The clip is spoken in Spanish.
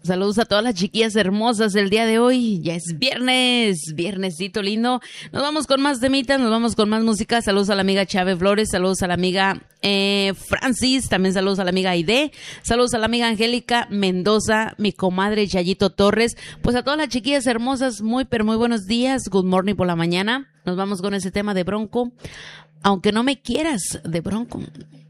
Saludos a todas las chiquillas hermosas del día de hoy. Ya es viernes, viernesito lindo. Nos vamos con más temitas, nos vamos con más música. Saludos a la amiga Chávez Flores, saludos a la amiga Francis, también saludos a la amiga Aide, saludos a la amiga Angélica Mendoza, mi comadre Yayito Torres. Pues a todas las chiquillas hermosas, muy pero muy buenos días. Good morning por la mañana. Nos vamos con ese tema de Bronco. Aunque no me quieras, de Bronco.